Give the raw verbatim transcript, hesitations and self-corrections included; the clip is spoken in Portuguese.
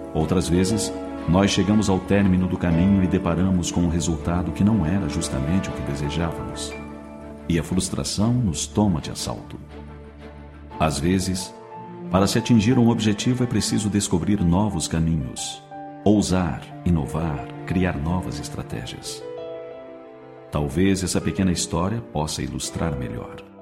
Outras vezes, nós chegamos ao término do caminho e deparamos com um resultado que não era justamente o que desejávamos. E a frustração nos toma de assalto. Às vezes, para se atingir um objetivo é preciso descobrir novos caminhos, ousar, inovar, criar novas estratégias. Talvez essa pequena história possa ilustrar melhor.